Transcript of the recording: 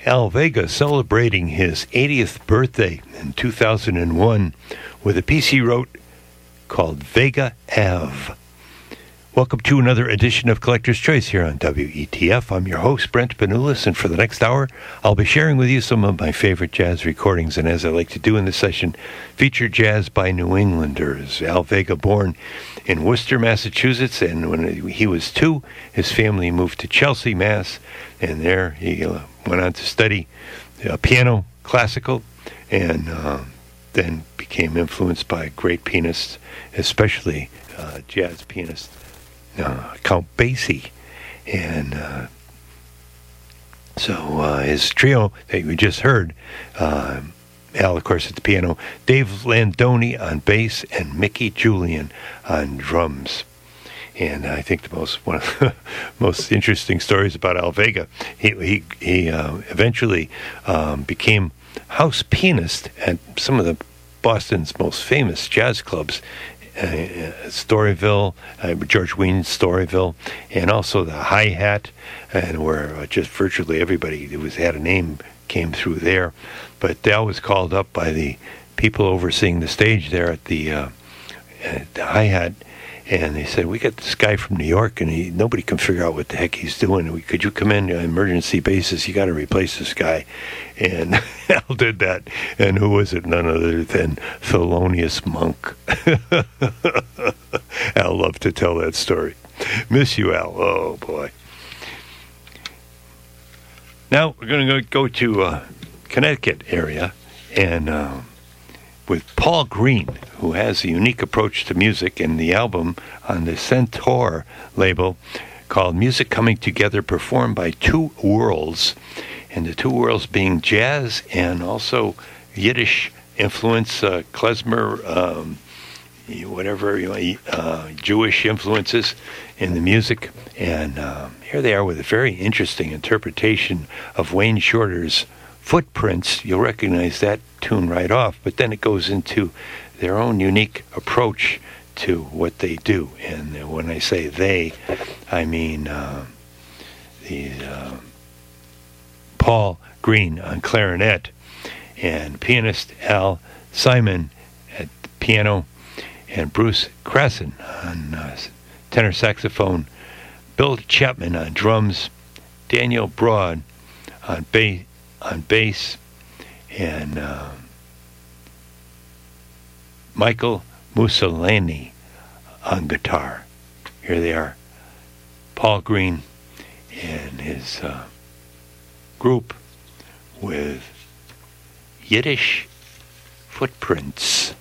Al Vega celebrating his 80th birthday in 2001 with a piece he wrote called Vega Ave. Welcome to another edition of Collector's Choice here on WETF. I'm your host, Brent Benulis, and for the next hour, I'll be sharing with you some of my favorite jazz recordings, and as I like to do in this session, feature jazz by New Englanders. Al Vega, born in Worcester, Massachusetts, and when he was 2, his family moved to Chelsea, Mass., and there he went on to study piano, classical, and then became influenced by great pianists, especially jazz pianist Count Basie. And so his trio that we just heard, Al, of course, at the piano, Dave Landoni on bass, and Mickey Julian on drums. And I think one of the most interesting stories about Al Vega, he eventually became house pianist at some of the Boston's most famous jazz clubs, Storyville, George Weins Storyville, and also the Hi-Hat, and where just virtually everybody who had a name came through there. But Al was called up by the people overseeing the stage there at the Hi-Hat, and they said, "We got this guy from New York, and nobody can figure out what the heck he's doing. Could you come in on an emergency basis? You got to replace this guy." And Al did that. And who was it? None other than Thelonious Monk. Al loved to tell that story. Miss you, Al. Oh, boy. Now we're going to go to Connecticut area, and with Paul Green, who has a unique approach to music, and the album on the Centaur label called Music Coming Together, performed by Two Worlds, and the two worlds being jazz and also Yiddish influence, klezmer, Jewish influences in the music. And here they are with a very interesting interpretation of Wayne Shorter's Footprints. You'll recognize that tune right off, but then it goes into their own unique approach to what they do. And when I say they, I mean Paul Green on clarinet, and pianist Al Simon at the piano, and Bruce Crasson on tenor saxophone, Bill Chapman on drums, Daniel Broad on bass, and Michael Mussolini on guitar. Here they are, Paul Green and his group with Yiddish Footprints.